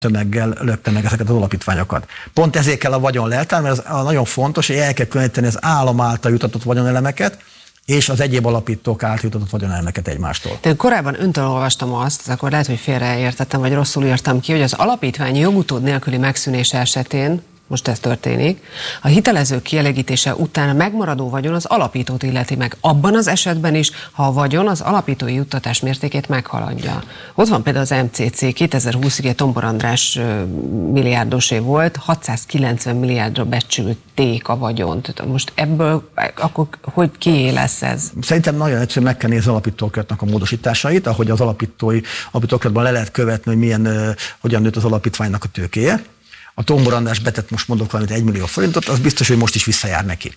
tömeggel lökte meg ezeket az alapítványokat. Pont ezért kell a vagyon leltár, mert az nagyon fontos, hogy el kell különíteni az állam által jutatott vagyonelemeket, és az egyéb alapítók által jutatott vagyonelemeket egymástól. De korábban öntől olvastam azt, akkor lehet, hogy félreértettem, vagy rosszul írtam ki, hogy az alapítvány jogutód nélküli megszűnése esetén, most ez történik, a hitelező kielégítése után a megmaradó vagyon az alapítót illeti meg. Abban az esetben is, ha a vagyon az alapítói juttatás mértékét meghaladja. Ott van például az MCC, 2020-ig Tombor András milliárdosé volt, 690 milliárdra becsülték a vagyont. Most ebből akkor hogy kié lesz ez? Szerintem nagyon egyszerűen meg kell nézni az alapítókratnak a módosításait, ahogy az alapítókratban le lehet követni, hogy hogyan nőtt az alapítványnak a tőkéje. A Tombor András betett, most mondok valamit, 1 millió forintot, az biztos, hogy most is visszajár neki.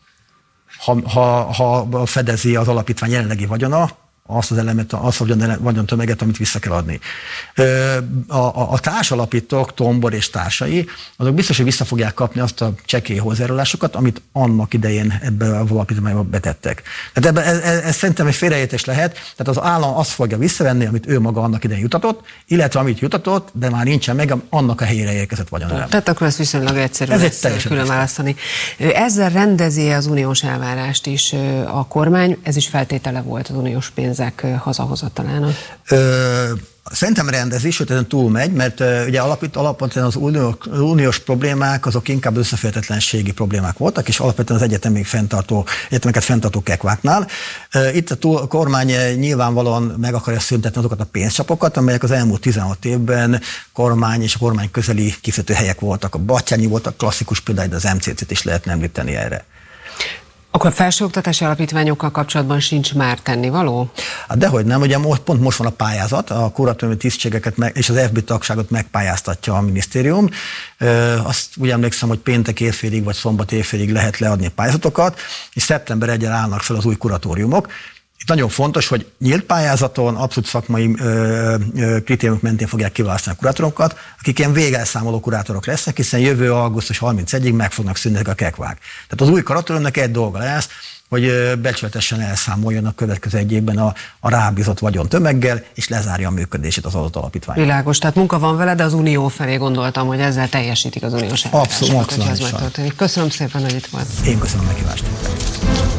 Ha fedezi az alapítvány jelenlegi vagyona, azt az elemet, azt a vagyontömeget, amit vissza kell adni. A társalapítók, Tombor és társai, azok biztos, hogy vissza fogják kapni azt a csekély hozzájárulásokat, amit annak idején ebbe az alapítványba betettek. Tehát ez szerintem egy félreértés lehet, tehát az állam azt fogja visszavenni, amit ő maga annak idején jutatott, illetve amit jutatott, de már nincsen meg, annak a helyére érkezett vagyonelem. Tehát akkor ez viszonylag egyszerű lesz külön választani. Ezzel rendezi az uniós elvárást is a kormány, ez is feltétele volt az uniós pénzek hazahozatalának? Szerintem rendezi, sőt ezen túlmegy, mert ugye alapvetően az uniós problémák azok inkább összeférhetetlenségi problémák voltak, és alapvetően az egyetemeket fenntartó kekváknál. Itt a kormány nyilvánvalóan meg akarja szüntetni azokat a pénzcsapokat, amelyek az elmúlt 16 évben kormány és a kormány közeli kifizető helyek voltak. A Batthyány volt a klasszikus például, de az MCC-t is lehetne említeni erre. Akkor a felsőoktatási alapítványokkal kapcsolatban sincs már tennivaló? Hát dehogy nem, ugye pont most van a pályázat, a kuratóriumi tisztségeket és az FB tagságot megpályáztatja a minisztérium. Azt úgy emlékszem, hogy péntek évfélig vagy szombat évfélig lehet leadni a pályázatokat, és szeptember 1-en állnak fel az új kuratóriumok. Itt nagyon fontos, hogy nyílt pályázaton, abszolút szakmai kritériumok mentén fogják kiválasztani a kurátorokat, akik ilyen végelszámoló kurátorok lesznek, hiszen jövő augusztus 31-ig meg fognak szűnni a kekvák. Tehát az új kuratóriumnak egy dolga lesz, hogy becsületesen elszámoljon a következő egy évben a rábízott vagyontömeggel, és lezárja a működését az adott alapítvány. Világos, tehát munka van vele, de az unió felé gondoltam, hogy ezzel teljesítik az uniós elvárásokat. Abszolút, maximálisan. Köszönöm szépen, hogy itt volt. Én köszönöm a meghívást.